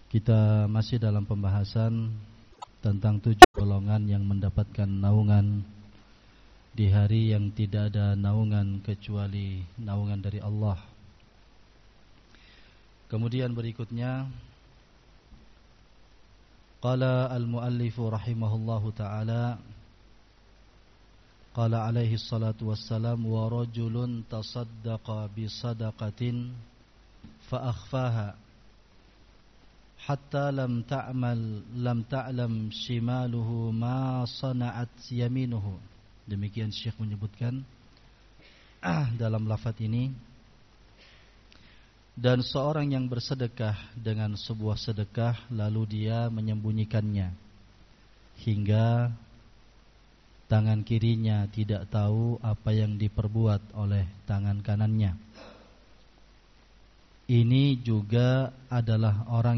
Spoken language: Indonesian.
Kita masih dalam pembahasan tentang 7 golongan yang mendapatkan naungan di hari yang tidak ada naungan kecuali naungan dari Allah. Kemudian berikutnya, qala al-muallifu rahimahullahu ta'ala, qala alaihi salatu wassalam, wa rajulun tasaddaqa bi sadaqatin fa akhfaha hatta lam ta'lam shimaluhu ma sana'at yaminuhu. Demikian Syekh menyebutkan dalam lafaz ini. Dan seorang yang bersedekah dengan sebuah sedekah lalu dia menyembunyikannya hingga tangan kirinya tidak tahu apa yang diperbuat oleh tangan kanannya. Ini juga adalah orang